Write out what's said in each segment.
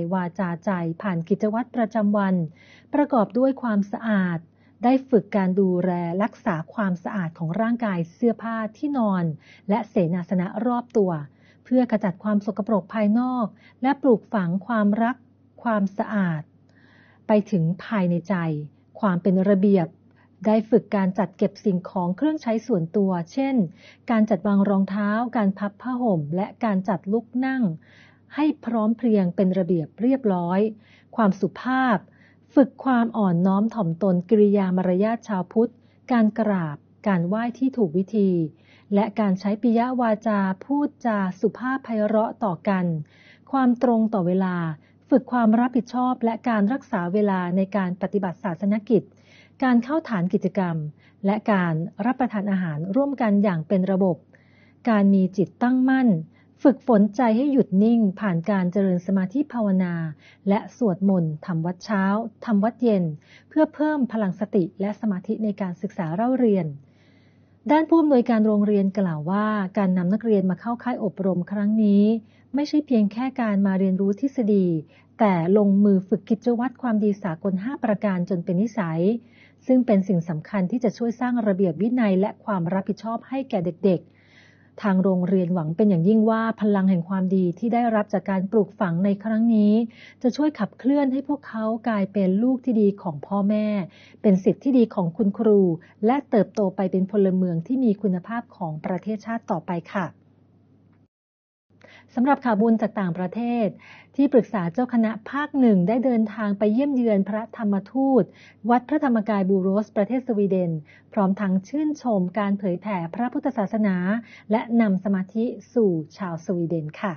วาจาใจผ่านกิจวัตรประจำวันประกอบด้วยความสะอาดได้ฝึกการดูแลรักษาความสะอาดของร่างกายเสื้อผ้าที่นอนและเสนาสนะรอบตัวเพื่อขจัดความสกปรกภายนอกและปลูกฝังความรักความสะอาดไปถึงภายในใจความเป็นระเบียบได้ฝึกการจัดเก็บสิ่งของเครื่องใช้ส่วนตัวเช่นการจัดวางรองเท้าการพับผ้าห่มและการจัดลุกนั่งให้พร้อมเพรียงเป็นระเบียบเรียบร้อยความสุภาพฝึกความอ่อนน้อมถ่อมตนกิริยามารยาทชาวพุทธการกราบการไหว้ที่ถูกวิธีและการใช้ปิยวาจาพูดจาสุภาพไพเราะต่อกันความตรงต่อเวลาฝึกความรับผิดชอบและการรักษาเวลาในการปฏิบัติศาสนกิจการเข้าฐานกิจกรรมและการรับประทานอาหารร่วมกันอย่างเป็นระบบการมีจิตตั้งมั่นฝึกฝนใจให้หยุดนิ่งผ่านการเจริญสมาธิภาวนาและสวดมนต์ทำวัดเช้าทำวัดเย็นเพื่อเพิ่มพลังสติและสมาธิในการศึกษาเล่าเรียนด้านผู้อำนวยการโรงเรียนกล่าวว่าการนำนักเรียนมาเข้าค่ายอบรมครั้งนี้ไม่ใช่เพียงแค่การมาเรียนรู้ทฤษฎีแต่ลงมือฝึกกิจวัตรความดีสากล5ประการจนเป็นนิสัยซึ่งเป็นสิ่งสำคัญที่จะช่วยสร้างระเบียบวินัยและความรับผิดชอบให้แก่เด็กๆทางโรงเรียนหวังเป็นอย่างยิ่งว่าพลังแห่งความดีที่ได้รับจากการปลูกฝังในครั้งนี้จะช่วยขับเคลื่อนให้พวกเขากลายเป็นลูกที่ดีของพ่อแม่เป็นศิษย์ที่ดีของคุณครูและเติบโตไปเป็นพลเมืองที่มีคุณภาพของประเทศชาติต่อไปค่ะสำหรับข่าวบุญจากต่างประเทศที่ปรึกษาเจ้าคณะภาคหนึ่งได้เดินทางไปเยี่ยมเยือนพระธรรมทูตวัดพระธรรมกายบูโรสประเทศสวีเดนพร้อมทั้งชื่นชมการเผยแผ่พระพุทธศาสนาและนำสมาธิสู่ชาวสวีเดนค่ะ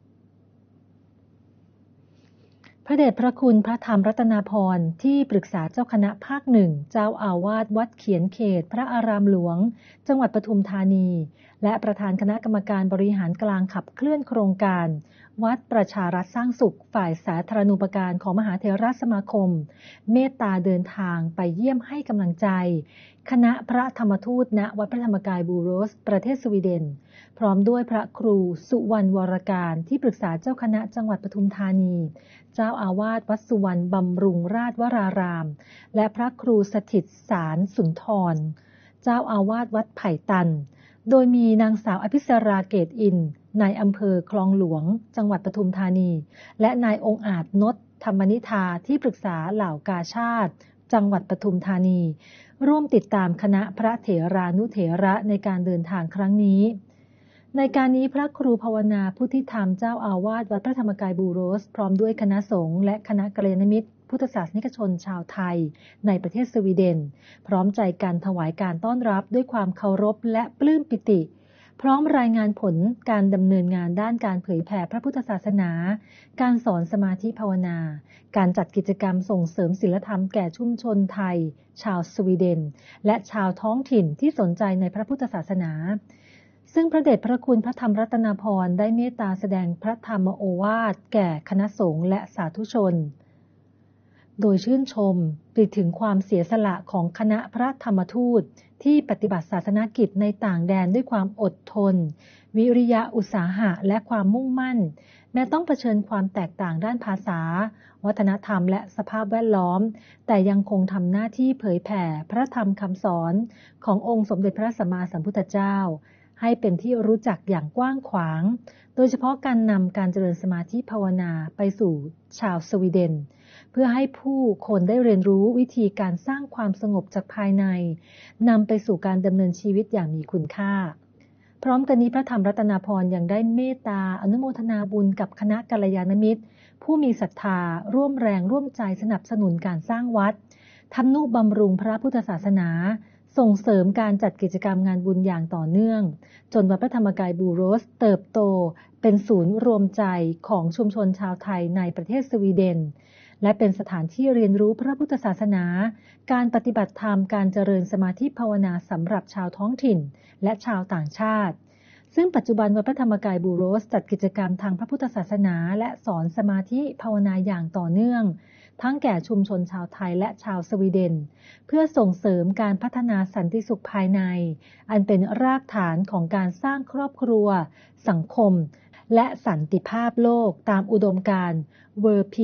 พระเดชพระคุณพระธรรมรัตนาพรที่ปรึกษาเจ้าคณะภาคหนึ่งเจ้าอาวาสวัดเขียนเขตพระอารามหลวงจังหวัดปทุมธานีและประธานคณะกรรมการบริหารกลางขับเคลื่อนโครงการวัดประชารัฐสร้างสุขฝ่ายสาธารณูปการของมหาเถรสมาคมเมตตาเดินทางไปเยี่ยมให้กำลังใจคณะพระธรรมทูตณวัดพระธรรมกายบูโรสประเทศสวีเดนพร้อมด้วยพระครูสุวรรณวรการที่ปรึกษาเจ้าคณะจังหวัดปทุมธานีเจ้าอาวาสวัดสุวรรณบำรุงราชวรารามและพระครูสถิตสารสุนทรเจ้าอาวาสวัดไผ่ตันโดยมีนางสาวอภิสราเกตอินนายอำเภอคลองหลวงจังหวัดปทุมธานีและนายองค์อาจนชธรรมนิธาที่ปรึกษาเหล่ากาชาติจังหวัดปทุมธานีร่วมติดตามคณะพระเถรานุเถระในการเดินทางครั้งนี้ในการนี้พระครูภาวนาพุทธิธรรมเจ้าอาวาสวัดพระธรรมกายบูโรสพร้อมด้วยคณะสงฆ์และคณะกัลยาณมิตรพุทธศาสนิกชนชาวไทยในประเทศสวีเดนพร้อมใจกันถวายการต้อนรับด้วยความเคารพและปลื้มปิติพร้อมรายงานผลการดำเนินงานด้านการเผยแผ่พระพุทธศาสนาการสอนสมาธิภาวนาการจัดกิจกรรมส่งเสริมศีลธรรมแก่ชุมชนไทยชาวสวีเดนและชาวท้องถิ่นที่สนใจในพระพุทธศาสนาซึ่งพระเดชพระคุณพระธรรมรัตนาพรได้เมตตาแสดงพระธรรมโอวาทแก่คณะสงฆ์และสาธุชนโดยชื่นชมไปถึงความเสียสละของคณะพระธรรมทูตที่ปฏิบัติศาสนกิจในต่างแดนด้วยความอดทนวิริยะอุตสาหะและความมุ่งมั่นแม้ต้องเผชิญความแตกต่างด้านภาษาวัฒนธรรมและสภาพแวดล้อมแต่ยังคงทำหน้าที่เผยแผ่พระธรรมคำสอนขององค์สมเด็จพระสัมมาสัมพุทธเจ้าให้เป็นที่รู้จักอย่างกว้างขวางโดยเฉพาะการนำการเจริญสมาธิภาวนาไปสู่ชาวสวีเดนเพื่อให้ผู้คนได้เรียนรู้วิธีการสร้างความสงบจากภายในนำไปสู่การดำเนินชีวิตอย่างมีคุณค่าพร้อมกันนี้พระธรรมรัตนาพรยังได้เมตตาอนุโมทนาบุญกับคณะกัลยาณมิตรผู้มีศรัทธาร่วมแรงร่วมใจสนับสนุนการสร้างวัดทำนุบำรุงพระพุทธศาสนาส่งเสริมการจัดกิจกรรมงานบุญอย่างต่อเนื่องจนวัดพระธรรมกายบูโรสเติบโตเป็นศูนย์รวมใจของชุมชนชาวไทยในประเทศสวีเดนและเป็นสถานที่เรียนรู้พระพุทธศาสนาการปฏิบัติธรรมการเจริญสมาธิภาวนาสำหรับชาวท้องถิ่นและชาวต่างชาติซึ่งปัจจุบันวัดพระธรรมกายบูโรสจัดกิจกรรมทางพระพุทธศาสนาและสอนสมาธิภาวนาอย่างต่อเนื่องทั้งแก่ชุมชนชาวไทยและชาวสวีเดนเพื่อส่งเสริมการพัฒนาสันติสุขภายในอันเป็นรากฐานของการสร้างครอบครัวสังคมและสันติภาพโลกตามอุดมการณ์ World